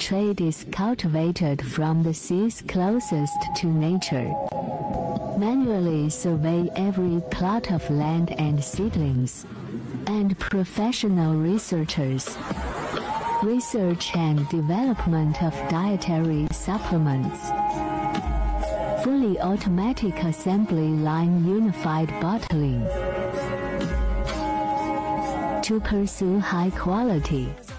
trade is cultivated from the seeds closest to nature. Manually survey every plot of land and seedlings. And professional researchers. Research and development of dietary supplements. Fully automatic assembly line unified bottling. To pursue high quality.